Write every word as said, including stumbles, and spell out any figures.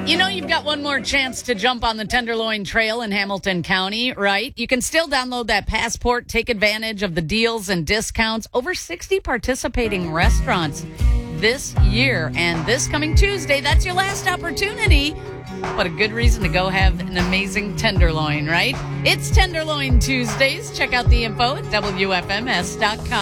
You know, you've got one more chance to jump on the Tenderloin Trail in Hamilton County, right? You can still download that passport, take advantage of the deals and discounts. Over sixty participating restaurants this year. And this coming Tuesday, that's your last opportunity. What a good reason to go have an amazing tenderloin, right? It's Tenderloin Tuesdays. Check out the info at W F M S dot com.